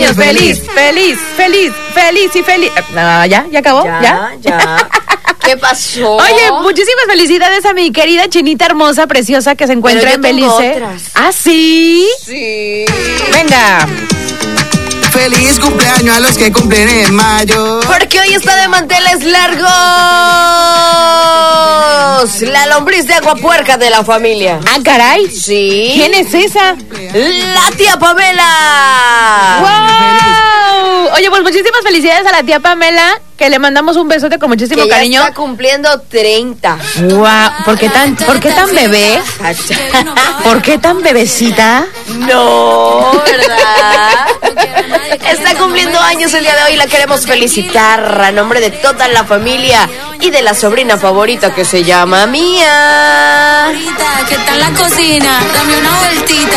cumpleaños, feliz y feliz. No, ya acabó, ya. ¿Qué pasó? Oye, muchísimas felicidades a mi querida chinita hermosa, preciosa, que se encuentra en Belice. Otras. ¿Ah, sí? Sí. Venga. Feliz cumpleaños a los que cumplen en mayo. Porque hoy está de manteles largos la lombriz de agua puerca de la familia. Ah, caray. Sí. ¿Quién es esa? La tía Pamela. ¡Wow! Oye, pues muchísimas felicidades a la tía Pamela, que le mandamos un besote con muchísimo que cariño. Ya está cumpliendo 30. ¡Wow! ¿Por qué tan bebé? ¿Por qué tan bebecita? No, ¿verdad? Está cumpliendo años el día de hoy. La queremos felicitar a nombre de toda la familia y de la sobrina favorita que se llama Mía. ¿Qué tal la cocina? Dame una vueltita.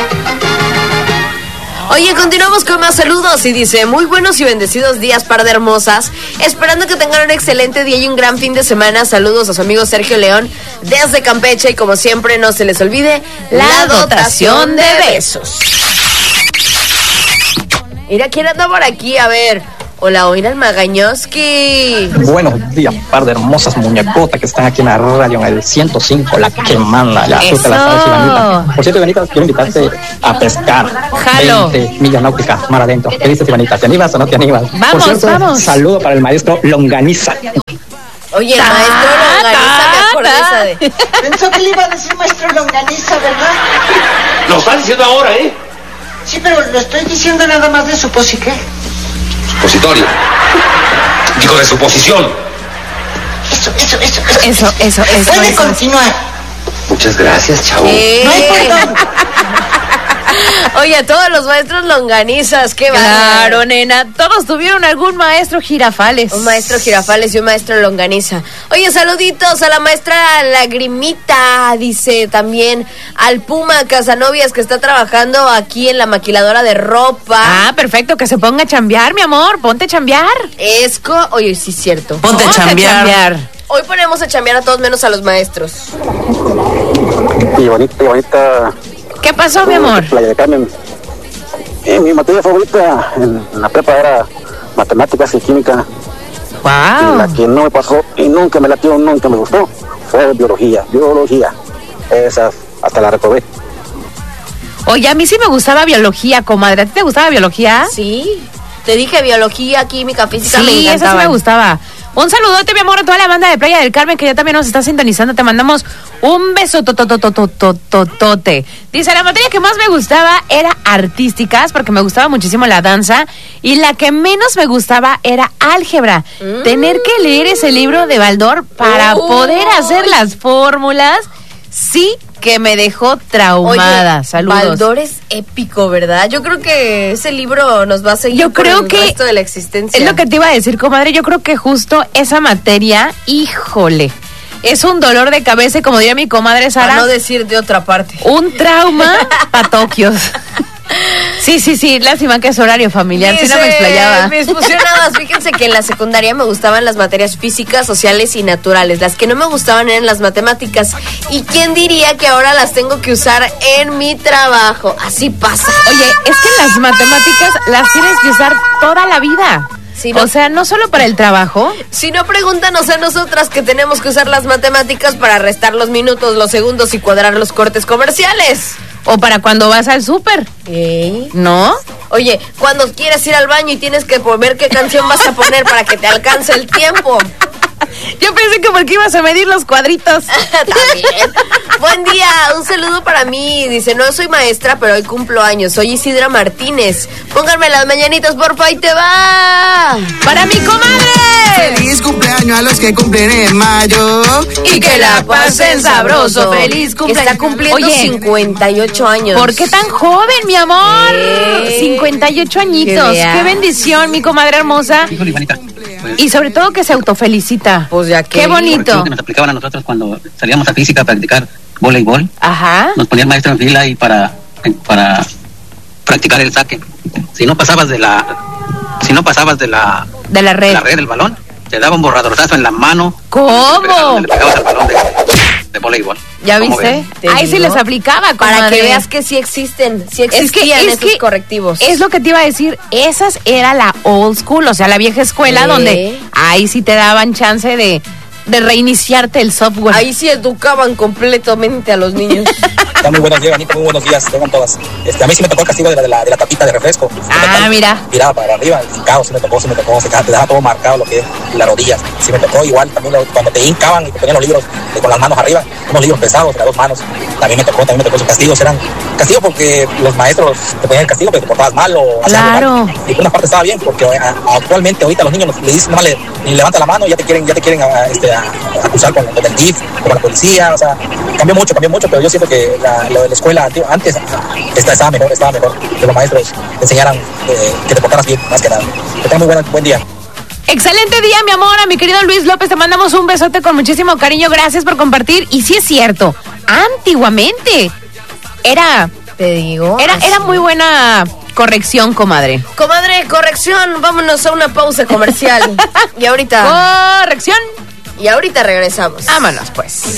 Oye, continuamos con más saludos y dice: muy buenos y bendecidos días, par de hermosas, esperando que tengan un excelente día y un gran fin de semana. Saludos a su amigo Sergio León desde Campeche, y como siempre no se les olvide la dotación de besos. Mira quién anda por aquí, a ver. Hola, Oira el Magañoski. Buenos días, par de hermosas muñecotas que están aquí en la radio, en el 105, la que manda, la azúcar, la sal, Ivanita. Por cierto, Ivanita, quiero invitarte a pescar. Jalo. 20 millas náuticas, mar adentro. ¿Qué dices, Ivanita? ¿Te animas o no te animas? Vamos, por cierto, vamos. Saludo para el maestro Longaniza. Oye, el maestro Longaniza, me acordé esa de... Pensó que le iba a decir maestro Longaniza, ¿verdad? Lo está diciendo ahora, ¿eh? Sí, pero lo estoy diciendo nada más de suposiqué. Supositorio. Digo, de suposición. Eso. Puede continuar. Muchas gracias, chavo. No hay perdón. Oye, a todos los maestros longanizas, qué Claro, nena, todos tuvieron algún maestro Girafales. Un maestro Girafales y un maestro longaniza. Oye, saluditos a la maestra Lagrimita, dice también al Puma Casanovias, que está trabajando aquí en la maquiladora de ropa. Ah, perfecto, que se ponga a chambear, mi amor, ponte a chambear. Oye, sí es cierto. Ponte a chambear. Hoy ponemos a chambear a todos menos a los maestros. Y bonita. ¿Qué pasó, mi amor? Playa de Carmen. Mi materia favorita en la prepa era matemáticas y química. Wow. La que no me pasó y nunca me latió, nunca me gustó, fue biología. Esa hasta la reprobé. Oye, a mí sí me gustaba biología, comadre. ¿A ti te gustaba biología? Sí. Te dije biología, química, física, me Sí, esa sí encantaban. me gustaba. Un saludote, mi amor, a toda la banda de Playa del Carmen, que ya también nos está sintonizando. Te mandamos un beso totototototote. Dice, la materia que más me gustaba era artísticas, porque me gustaba muchísimo la danza, y la que menos me gustaba era álgebra. Tener que leer ese libro de Baldor para poder hacer las fórmulas, sí que me dejó traumada. Oye, Saludos. Baldor es épico, ¿verdad? Yo creo que ese libro nos va a seguir por el resto de la existencia. Es lo que te iba a decir, comadre. Yo creo que justo esa materia, híjole, es un dolor de cabeza, como diría mi comadre Sara. Para no decir de otra parte. Un trauma pa' Tokios. Sí, lástima que es horario familiar, si no me explayaba. Mis fusionadas, fíjense que en la secundaria me gustaban las materias físicas, sociales y naturales. Las que no me gustaban eran las matemáticas. ¿Y quién diría que ahora las tengo que usar en mi trabajo? Así pasa. Oye, es que las matemáticas las tienes que usar toda la vida. Si no, o sea, no solo para el trabajo. Si no, pregúntanos a nosotras, que tenemos que usar las matemáticas para restar los minutos, los segundos y cuadrar los cortes comerciales. O para cuando vas al súper. ¿No? Oye, cuando quieres ir al baño y tienes que ver qué canción vas a poner para que te alcance el tiempo. Yo pensé que porque ibas a medir los cuadritos. También. Buen día, un saludo para mí. Dice, no soy maestra, pero hoy cumplo años. Soy Isidra Martínez. Pónganme las mañanitas, porfa, y te va. ¡Para mi comadre! Feliz cumpleaños a los que cumplen en mayo. Y que la pasen sabroso. Feliz cumpleaños. Que está cumpliendo 58 años. ¿Por qué tan joven, mi amor? 58 añitos. Qué bendición, mi comadre hermosa. Híjole, Ivanita. Y sobre todo que se autofelicita. Pues ya que. Qué bonito. Que nos aplicaban a nosotros cuando salíamos a física a practicar voleibol. Ajá. Nos ponía el maestro en fila y para practicar el saque. Si no pasabas de la red. la red del balón, te daba un borradorzazo en la mano. ¿Cómo? Le pegabas al balón de voleibol. ¿Ya ¿Cómo viste? ven? Ahí sí les aplicaba, Para comadre. que veas que sí existían esos correctivos. Es lo que te iba a decir, esas era la old school, o sea, la vieja escuela Sí. donde ahí sí te daban chance de reiniciarte el software. Ahí sí educaban completamente a los niños. Muy buenos días, Anita, muy buenos días, tengan todas. A mí sí me tocó el castigo de la tapita de refresco. Mira. Tiraba para arriba, hincado, sí me tocó, te dejaba todo marcado lo que es las rodillas. Sí me tocó igual, también cuando te hincaban y te ponían los libros con las manos arriba, unos libros pesados en las dos manos, también me tocó esos castigos. Eran castigos porque los maestros te ponían el castigo porque te portabas mal o hacías algo mal. Y por una parte estaba bien, porque actualmente ahorita los niños le dicen, nomás le levanta la mano y ya te quieren acusar con el DIF, con la policía, o sea, cambió mucho, pero yo siento que lo de la escuela antes estaba mejor, que los maestros te enseñaran que te portaras bien, más que nada. Que tengas buen día. Excelente día, mi amor. A mi querido Luis López, te mandamos un besote con muchísimo cariño. Gracias por compartir. Y sí es cierto, antiguamente era muy buena corrección, comadre. Comadre, corrección, vámonos a una pausa comercial. Y ahorita Corrección. Y ahorita regresamos. Vámonos, pues.